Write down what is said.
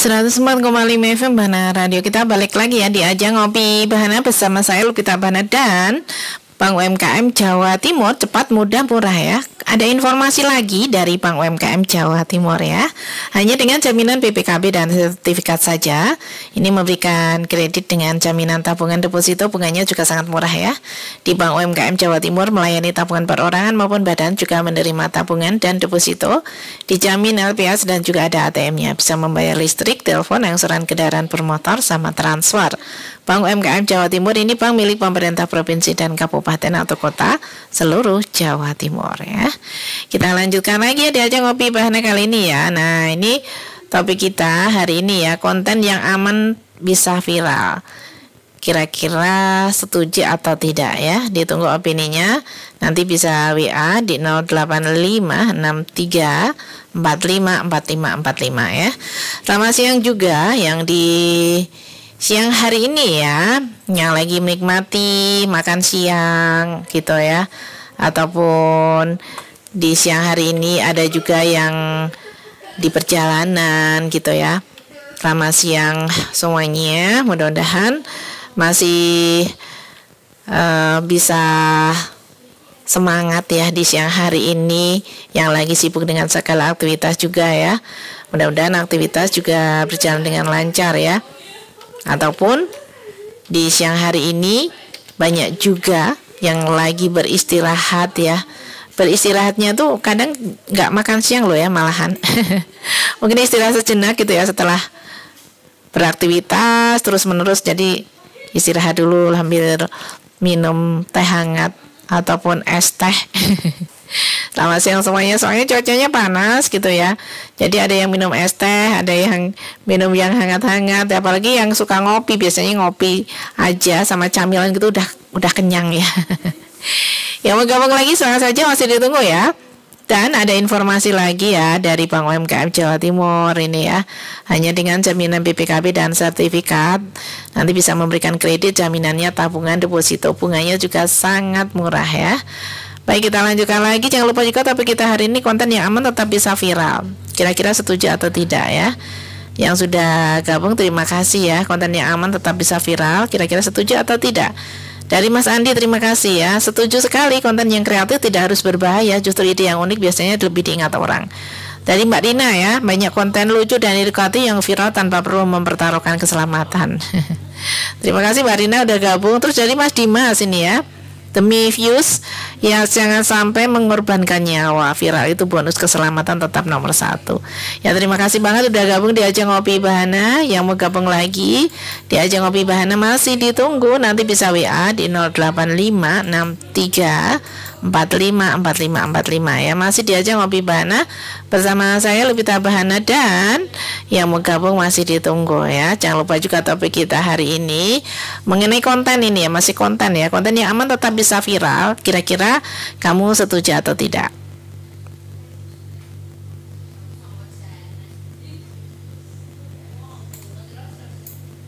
104,5 FM Bahana Radio. Kita balik lagi ya di Ajang Ngopi Bahana bersama saya Lupita Bahana dan Bank UMKM Jawa Timur. Cepat, mudah, murah ya. Ada informasi lagi dari Bank UMKM Jawa Timur ya. Hanya dengan jaminan BPKB dan sertifikat saja. Ini memberikan kredit dengan jaminan tabungan deposito, bunganya juga sangat murah ya. Di Bank UMKM Jawa Timur melayani tabungan perorangan maupun badan, juga menerima tabungan dan deposito. Dijamin LPS dan juga ada ATM-nya. Bisa membayar listrik, telepon, angsuran kendaraan bermotor sama transfer. Bank UMKM Jawa Timur ini bank milik pemerintah provinsi dan kabupaten atau kota seluruh Jawa Timur ya. Kita lanjutkan lagi ya di Ajang Ngopi Bahana kali ini ya. Nah, ini topik kita hari ini ya, konten yang aman bisa viral. Kira-kira setuju atau tidak ya? Ditunggu opininya. Nanti bisa WA di 08563454545 ya. Selamat siang juga yang di siang hari ini ya, yang lagi menikmati makan siang gitu ya, ataupun di siang hari ini ada juga yang di perjalanan gitu ya. Selamat siang semuanya, mudah-mudahan masih bisa semangat ya di siang hari ini, yang lagi sibuk dengan segala aktivitas juga ya. Mudah-mudahan aktivitas juga berjalan dengan lancar ya. Ataupun di siang hari ini banyak juga yang lagi beristirahat ya. Beristirahatnya tuh kadang nggak makan siang loh ya, malahan. Mungkin istirahat sejenak gitu ya setelah beraktivitas terus menerus, jadi istirahat dulu sambil minum teh hangat ataupun es teh. Selamat siang semuanya, soalnya cuacanya panas gitu ya. Jadi ada yang minum es teh, ada yang minum yang hangat-hangat. Apalagi yang suka ngopi, biasanya ngopi aja sama camilan gitu udah kenyang ya. Yang mau gabung lagi semangat saja, masih ditunggu ya. Dan ada informasi lagi ya dari Bank UMKM Jawa Timur ini ya. Hanya dengan jaminan BPKB dan sertifikat, nanti bisa memberikan kredit, jaminannya tabungan deposito, bunganya juga sangat murah ya. Baik, kita lanjutkan lagi. Jangan lupa juga topik kita hari ini, konten yang aman tetap bisa viral. Kira-kira setuju atau tidak ya? Yang sudah gabung terima kasih ya. Konten yang aman tetap bisa viral, kira-kira setuju atau tidak? Dari Mas Andi terima kasih ya. Setuju sekali, konten yang kreatif tidak harus berbahaya. Justru ide yang unik biasanya lebih diingat orang. Dari Mbak Dina ya, banyak konten lucu dan edukasi yang viral tanpa perlu mempertaruhkan keselamatan. Terima kasih Mbak Dina udah gabung. Terus dari Mas Dimas ini ya, demi views ya jangan sampai mengorbankan nyawa. Viral itu bonus, keselamatan tetap nomor 1 ya. Terima kasih banget udah gabung di Ajang Ngopi Bahana. Yang mau gabung lagi di Ajang Ngopi Bahana masih ditunggu. Nanti bisa WA di 08563454545 ya. Masih di Ajang Ngopi Bahana bersama saya Lupita Bahana, dan yang mau gabung masih ditunggu ya. Jangan lupa juga topik kita hari ini mengenai konten ini ya, masih konten ya. Konten yang aman tetap bisa viral, kira-kira kamu setuju atau tidak?